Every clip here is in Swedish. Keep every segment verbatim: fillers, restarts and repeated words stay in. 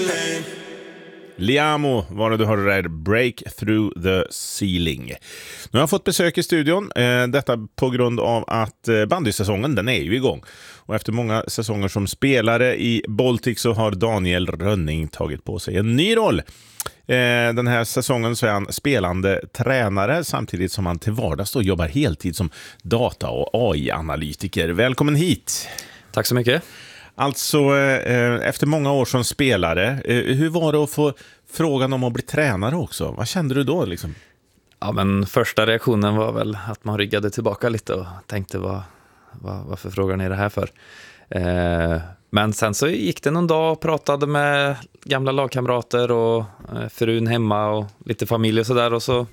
ceiling. Liamo var det du hörde där, Break Through the Ceiling. Nu har jag fått besök i studion, eh, detta på grund av att eh, bandysäsongen, den är ju igång. Och efter många säsonger som spelare i Baltic så har Daniel Rönning tagit på sig en ny roll. Eh, den här säsongen så är han spelande tränare samtidigt som han till vardags då jobbar heltid som data- och A I-analytiker. Välkommen hit! Tack så mycket. Alltså, eh, efter många år som spelare, eh, hur var det att få frågan om att bli tränare också? Vad kände du då liksom? Ja, men första reaktionen var väl att man ryggade tillbaka lite och tänkte, vad, vad, varför frågar ni det här för? Eh, men sen så gick det någon dag och pratade med gamla lagkamrater och eh, frun hemma och lite familj och sådär. Och så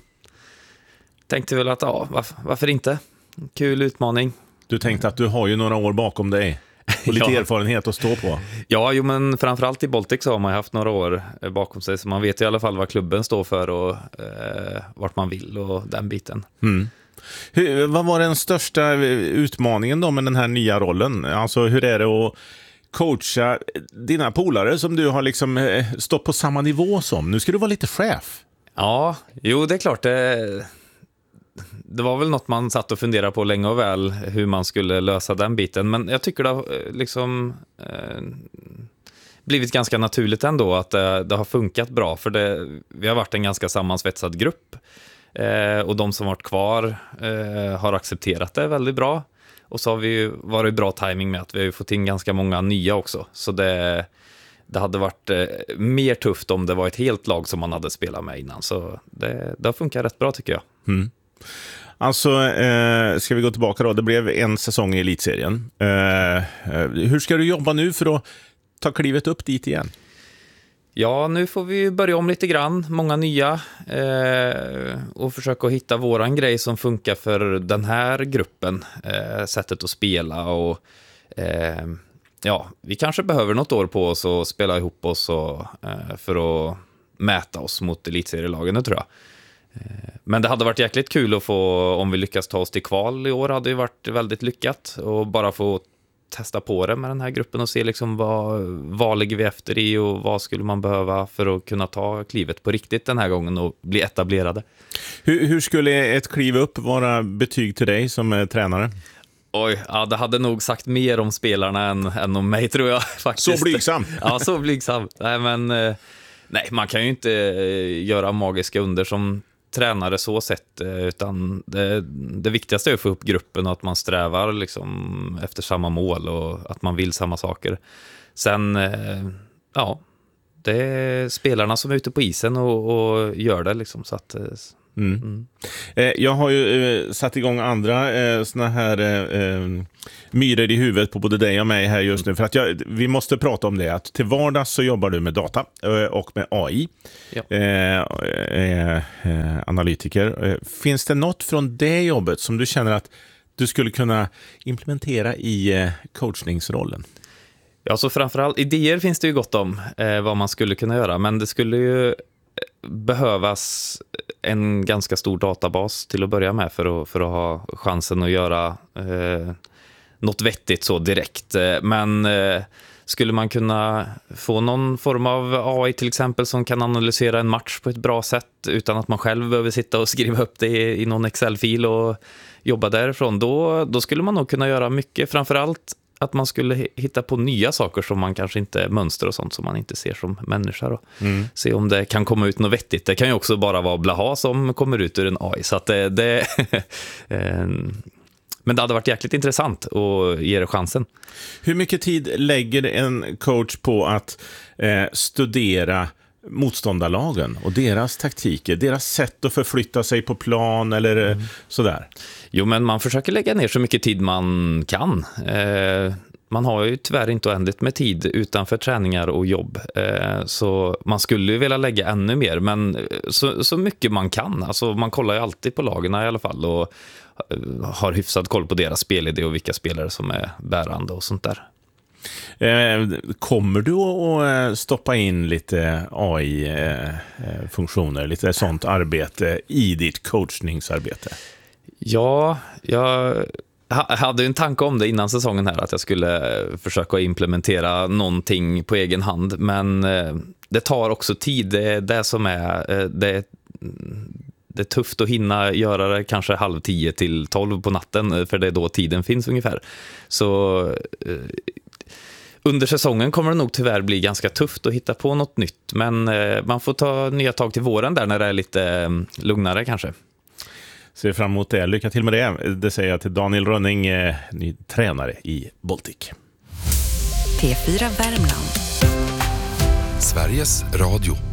tänkte väl att, ja, varför, varför inte? Kul utmaning. Du tänkte att du har ju några år bakom dig och lite Ja. erfarenhet att stå på. Ja, jo, men framförallt i Baltic så har man haft några år bakom sig, så man vet i alla fall vad klubben står för och eh, vart man vill och den biten. Mm. Hur, vad var den största utmaningen då med den här nya rollen? Alltså hur är det att coacha dina polare som du har liksom eh, stått på samma nivå som? Nu ska du vara lite chef. Ja, jo, det är klart. Det, det var väl något man satt och funderade på länge och väl, hur man skulle lösa den biten. Men jag tycker det har liksom eh, blivit ganska naturligt ändå att det, det har funkat bra. För det, vi har varit en ganska sammansvetsad grupp. Eh, och de som varit kvar eh, har accepterat det väldigt bra. Och så har vi ju varit bra timing med att vi har fått in ganska många nya också. Så det, det hade varit eh, mer tufft om det var ett helt lag som man hade spelat med innan. Så det, det har funkat rätt bra tycker jag. Mm. Alltså, eh, ska vi gå tillbaka då? Det blev en säsong i elitserien. Eh, hur ska du jobba nu för att ta klivet upp dit igen? Ja, nu får vi börja om lite grann. Många nya. Eh, och försöka hitta våran grej som funkar för den här gruppen. Eh, sättet att spela och... Eh, ja, vi kanske behöver något år på oss och spela ihop oss och, eh, för att mäta oss mot elitserielagen, det tror jag. Men det hade varit jäkligt kul att få, om vi lyckas ta oss till kval i år, hade det varit väldigt lyckat. Och bara få testa på det med den här gruppen och se liksom vad, vad ligger vi efter i och vad skulle man behöva för att kunna ta klivet på riktigt den här gången och bli etablerade. Hur, hur skulle ett kliv upp vara betyg till dig som eh, tränare? Oj, ja, det hade nog sagt mer om spelarna än, än om mig, tror jag faktiskt. Så blygsam? Ja, så blygsam. Nej, men eh, nej, man kan ju inte eh, göra magiska under som tränare så sett, utan det, det viktigaste är att få upp gruppen och att man strävar liksom efter samma mål och att man vill samma saker. Sen, ja, det är spelarna som är ute på isen och, och gör det liksom, så att... Mm. Mm. Eh, jag har ju eh, satt igång andra eh, såna här eh, myror i huvudet på både dig och mig här just nu, för att jag, vi måste prata om det, att till vardags så jobbar du med data eh, och med A I, ja. eh, eh, eh, analytiker. Eh, finns det något från det jobbet som du känner att du skulle kunna implementera i eh, coachningsrollen? Ja, så framförallt idéer finns det ju gott om eh, vad man skulle kunna göra, men det skulle ju behövas en ganska stor databas till att börja med för att, för att ha chansen att göra eh, något vettigt så direkt. Men eh, skulle man kunna få någon form av A I till exempel som kan analysera en match på ett bra sätt utan att man själv behöver sitta och skriva upp det i, i någon Excel-fil och jobba därifrån, då, då skulle man nog kunna göra mycket. Framförallt att man skulle hitta på nya saker som man kanske inte, mönster och sånt som man inte ser som människa då. Mm. Se om det kan komma ut något vettigt. Det kan ju också bara vara blaha som kommer ut ur en A I. Så att det, det men det hade varit jäkligt intressant att ge det chansen. Hur mycket tid lägger en coach på att eh, studera motståndarlagen och deras taktiker, deras sätt att förflytta sig på plan eller mm. sådär? Jo, men man försöker lägga ner så mycket tid man kan. Eh, man har ju tyvärr inte oändligt med tid utanför träningar och jobb. Eh, så man skulle ju vilja lägga ännu mer, men så, så mycket man kan. Alltså, man kollar ju alltid på lagen i alla fall och har hyfsad koll på deras spelidé och vilka spelare som är bärande och sånt där. Kommer du att stoppa in lite A I-funktioner, lite sånt arbete i ditt coachningsarbete? Ja, jag Jag hade ju en tanke om det innan säsongen här, att jag skulle försöka implementera någonting på egen hand, men det tar också tid. Det är det som är det är, det är tufft att hinna göra det kanske halv tio till tolv på natten, för det är då tiden finns ungefär. Så under säsongen kommer det nog tyvärr bli ganska tufft att hitta på något nytt, men man får ta nya tag till våren där när det är lite lugnare kanske. Ser fram emot det. Lycka till med det. Det säger jag till Daniel Rönning, eh, ny tränare i Baltic. P fyra Värmland. Sveriges Radio.